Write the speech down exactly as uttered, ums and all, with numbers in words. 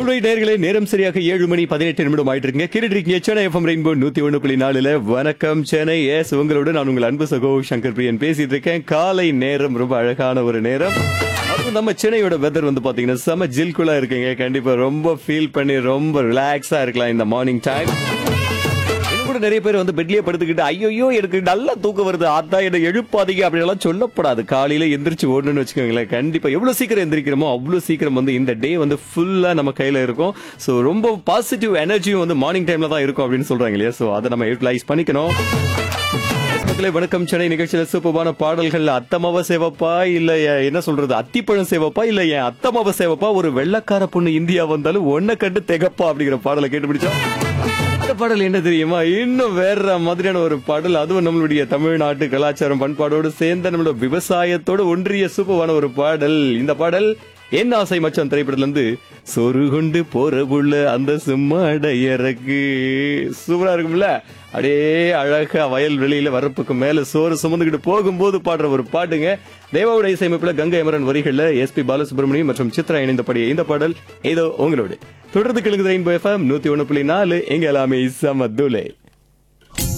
Alright நேயர்களே, நேரம் சரியாக ஏழு மணி பதினெட்டு நிமிடம் ஆயிட்டு இருக்குங்க. கேட்டுட்டு இருக்கீங்க சென்னை எஃப்எம் ரெயின்போ நூத்தி ஒண்ணு புள்ளி நாலுல வணக்கம் சென்னை. எஸ், உங்களோட நான் உங்கள் அன்பு சகோ சங்கர் பிரியன் பேசிட்டு இருக்கேன். காலை நேரம் ரொம்ப அழகான ஒரு நேரம். அதுவும் நம்ம சென்னையோட வெதர் வந்து பாத்தீங்கன்னா செம ஜில்குலா இருக்குங்க. கண்டிப்பா ரொம்ப ஃபீல் பண்ணி ரொம்ப ரிலாக்ஸா இருக்கலாம் இந்த மார்னிங் டைம். கூட நிறைய பேர் வந்து பெட்லயே படுத்துக்கிட்டு ஐயோ எனக்கு நல்லா தூக்கம் வருது, அதான் என்ன எழுப்பாதீங்க அப்படின்லாம் சொல்லப்படாது. காலையில எந்திரிச்சு ஓடணும்னு வச்சுக்கோங்களேன். கண்டிப்பா எவ்வளவு சீக்கிரம் எந்திரிக்கிறோமோ அவ்வளவு சீக்கிரம் வந்து இந்த டே வந்து ஃபுல்லா நம்ம கையில இருக்கும். சோ ரொம்ப பாசிட்டிவ் எனர்ஜியும் வந்து மார்னிங் டைம்ல தான் இருக்கும் அப்படின்னு சொல்றாங்க இல்லையா. சோ அதை நம்ம யூட்டிலைஸ் பண்ணிக்கணும். வணக்கம் சென்னை நிகழ்ச்சியில சூப்பரான பாடல்கள். அத்தமாவ சேவப்பா இல்ல என்ன சொல்றது, அத்திப்பழம் சேவப்பா இல்ல என் அத்தமாவ சேவப்பா, ஒரு வெள்ளக்கார பொண்ணு இந்தியா வந்தாலும் ஒன்ன கண்டு திகப்பா அப்படிங்கிற பாடலை கேட்டு பிடிச்சோம். அந்த பாடல் என்ன தெரியுமா, இன்னும் வேற மாதிரியான ஒரு பாடல். அதுவும் நம்மளுடைய தமிழ்நாட்டு கலாச்சாரம் பண்பாடோடு சேர்ந்த நம்மளோட விவசாயத்தோடு ஒன்றிய சூப்பரான ஒரு பாடல். இந்த பாடல் என் ஆசை மச்சான் திரைப்படத்துல இருந்து சொரு கொண்டு போற புள்ள அந்த சும்மாடையறக்கு சூப்பரா இருக்கும்ல. அப்படியே அழகா வயல் வெளியில வரப்புக்கு மேல சோறு சுமந்துகிட்டு போகும்போது பாடுற ஒரு பாட்டுங்க. தேவாவுடைய இசையமைப்புல கங்கை அமரன் வரிகள்ல எஸ் பி பாலசுப்ரமணியம் மற்றும் சித்ரா இணைந்தபடி இந்த பாடல் ஏதோ உங்களோட தொடர்ந்து கிழங்கு ரெயின்போ எஃப்எம் நூத்தி ஒண்ணு புள்ளி நாலு எங்க எல்லாமே சமதுலே.